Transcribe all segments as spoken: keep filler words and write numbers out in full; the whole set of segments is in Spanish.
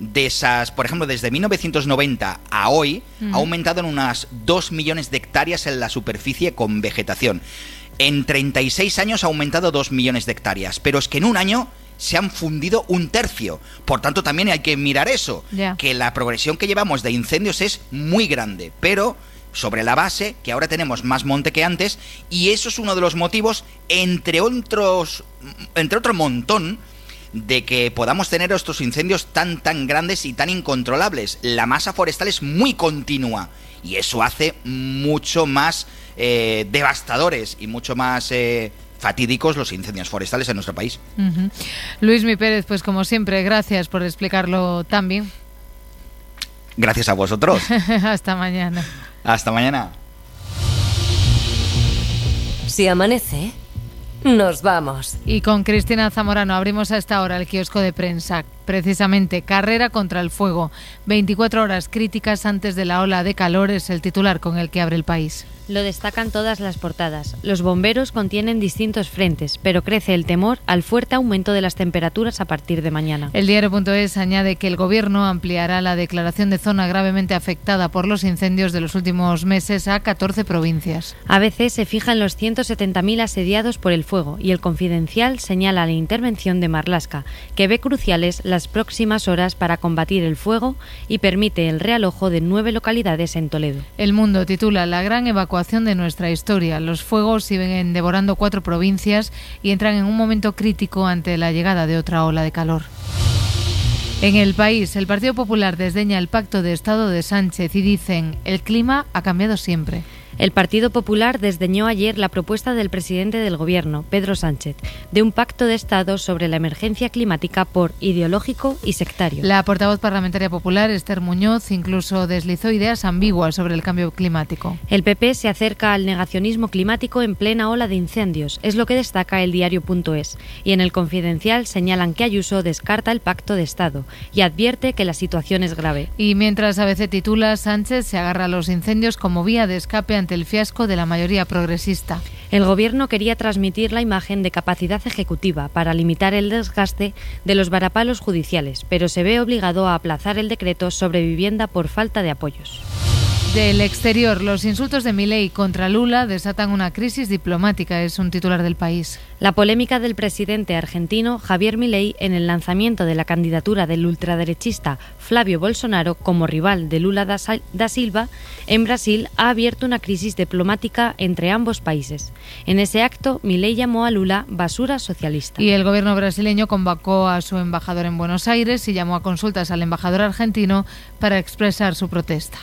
de esas, por ejemplo, desde mil novecientos noventa a hoy, mm. ha aumentado en unas dos millones de hectáreas en la superficie con vegetación. En treinta y seis años ha aumentado dos millones de hectáreas, pero es que en un año se han fundido un tercio. Por tanto, también hay que mirar eso, yeah. que la progresión que llevamos de incendios es muy grande, pero sobre la base que ahora tenemos más monte que antes, y eso es uno de los motivos, entre otros, entre otro montón, de que podamos tener estos incendios tan tan grandes y tan incontrolables. La masa forestal es muy continua y eso hace mucho más eh, devastadores y mucho más eh, fatídicos los incendios forestales en nuestro país. Uh-huh. Luismi Pérez, pues como siempre, gracias por explicarlo tan bien. Gracias a vosotros. Hasta mañana. Hasta mañana. Si amanece, nos vamos. Y con Cristina Zamorano abrimos a esta hora el kiosco de prensa. Precisamente, carrera contra el fuego. veinticuatro horas críticas antes de la ola de calor es el titular con el que abre El País. Lo destacan todas las portadas. Los bomberos contienen distintos frentes, pero crece el temor al fuerte aumento de las temperaturas a partir de mañana. El diario.es añade que el Gobierno ampliará la declaración de zona gravemente afectada por los incendios de los últimos meses a catorce provincias. A B C se fija en los ciento setenta mil asediados por el fuego y el Confidencial señala la intervención de Marlaska, que ve cruciales las próximas horas para combatir el fuego y permite el realojo de nueve localidades en Toledo. El Mundo titula La gran evacuación de nuestra historia. Los fuegos siguen devorando cuatro provincias y entran en un momento crítico ante la llegada de otra ola de calor. En El País, el Partido Popular desdeña el pacto de Estado de Sánchez y dicen: el clima ha cambiado siempre. El Partido Popular desdeñó ayer la propuesta del presidente del Gobierno, Pedro Sánchez, de un pacto de Estado sobre la emergencia climática por ideológico y sectario. La portavoz parlamentaria popular, Esther Muñoz, incluso deslizó ideas ambiguas sobre el cambio climático. El P P se acerca al negacionismo climático en plena ola de incendios, es lo que destaca el diario.es. Y en el Confidencial señalan que Ayuso descarta el pacto de Estado y advierte que la situación es grave. Y mientras A B C titula, Sánchez se agarra a los incendios como vía de escape ante el fiasco de la mayoría progresista. El Gobierno quería transmitir la imagen de capacidad ejecutiva para limitar el desgaste de los varapalos judiciales, pero se ve obligado a aplazar el decreto sobre vivienda por falta de apoyos. Del exterior, los insultos de Milei contra Lula desatan una crisis diplomática, es un titular del País. La polémica del presidente argentino Javier Milei en el lanzamiento de la candidatura del ultraderechista Flavio Bolsonaro como rival de Lula da Silva en Brasil ha abierto una crisis diplomática entre ambos países. En ese acto, Milei llamó a Lula basura socialista. Y el gobierno brasileño convocó a su embajador en Buenos Aires y llamó a consultas al embajador argentino para expresar su protesta.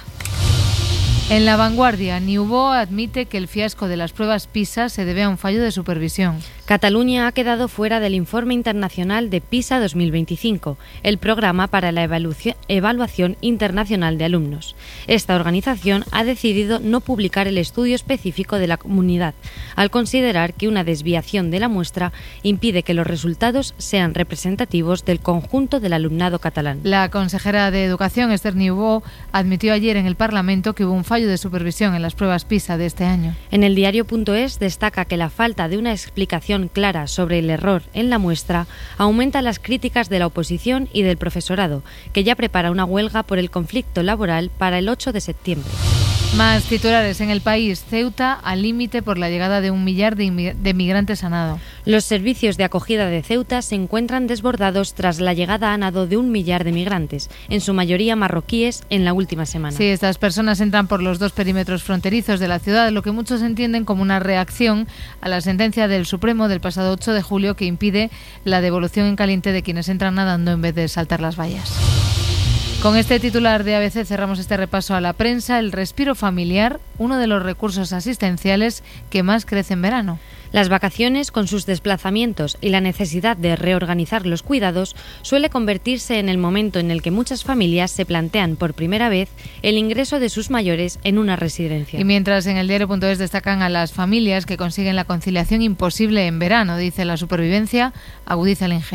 En La Vanguardia, Niubó admite que el fiasco de las pruebas PISA se debe a un fallo de supervisión. Cataluña ha quedado fuera del informe internacional de PISA dos mil veinticinco, el programa para la evaluación internacional de alumnos. Esta organización ha decidido no publicar el estudio específico de la comunidad, al considerar que una desviación de la muestra impide que los resultados sean representativos del conjunto del alumnado catalán. La consejera de Educación, Esther Niubó, admitió ayer en el Parlamento que hubo un fallo de supervisión en las pruebas PISA de este año. En el diario.es destaca que la falta de una explicación clara sobre el error en la muestra aumenta las críticas de la oposición y del profesorado, que ya prepara una huelga por el conflicto laboral para el ocho de septiembre. Más titulares en El País. Ceuta al límite por la llegada de un millar de, inmi- de migrantes a nado. Los servicios de acogida de Ceuta se encuentran desbordados tras la llegada a nado de un millar de migrantes, en su mayoría marroquíes, en la última semana. Sí, estas personas entran por los dos perímetros fronterizos de la ciudad, lo que muchos entienden como una reacción a la sentencia del Supremo del pasado ocho de julio que impide la devolución en caliente de quienes entran nadando en vez de saltar las vallas. Con este titular de A B C cerramos este repaso a la prensa. El respiro familiar, uno de los recursos asistenciales que más crece en verano. Las vacaciones, con sus desplazamientos y la necesidad de reorganizar los cuidados, suele convertirse en el momento en el que muchas familias se plantean por primera vez el ingreso de sus mayores en una residencia. Y mientras en el diario.es destacan a las familias que consiguen la conciliación imposible en verano, dice la supervivencia agudiza el ingenio.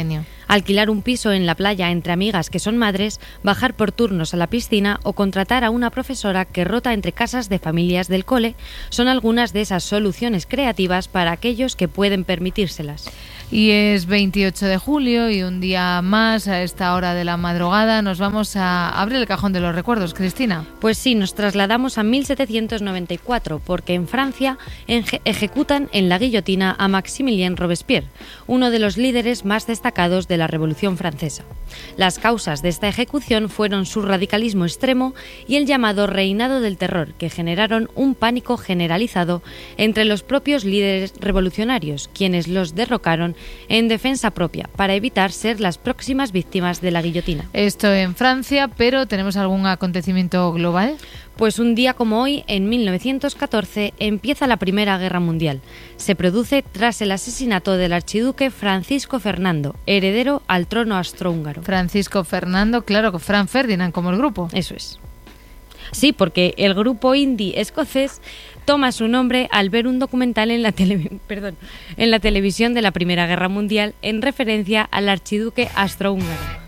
Alquilar un piso en la playa entre amigas que son madres, bajar por turnos a la piscina o contratar a una profesora que rota entre casas de familias del cole son algunas de esas soluciones creativas para aquellos que pueden permitírselas. Y es veintiocho de julio y un día más a esta hora de la madrugada nos vamos a abrir el cajón de los recuerdos, Cristina. Pues sí, nos trasladamos a mil setecientos noventa y cuatro porque en Francia enge- ejecutan en la guillotina a Maximilien Robespierre, uno de los líderes más destacados de la Revolución Francesa. Las causas de esta ejecución fueron su radicalismo extremo y el llamado reinado del terror, que generaron un pánico generalizado entre los propios líderes revolucionarios, quienes los derrocaron en defensa propia, para evitar ser las próximas víctimas de la guillotina. Esto en Francia, pero ¿tenemos algún acontecimiento global? Pues un día como hoy, en mil novecientos catorce, empieza la Primera Guerra Mundial. Se produce tras el asesinato del archiduque Francisco Fernando, heredero al trono austrohúngaro. Francisco Fernando, claro, Franz Ferdinand como el grupo. Eso es. Sí, porque el grupo indie escocés toma su nombre al ver un documental en la, tele, perdón, en la televisión de la Primera Guerra Mundial en referencia al archiduque austrohúngaro.